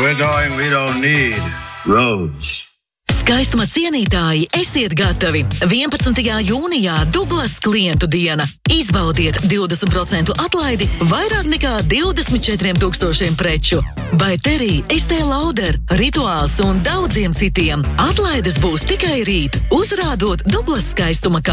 we're going, we don't need roads. Skaistuma cienītāji, esiet gatavi! 11. jūnijā Douglas klientu diena. Izbaudiet 20% atlaidi vairāk nekā 24,000 preču. By Terry, Estée Lauder, Rituāls un daudziem citiem. Atlaides būs tikai rīt, uzrādot Douglas skaistuma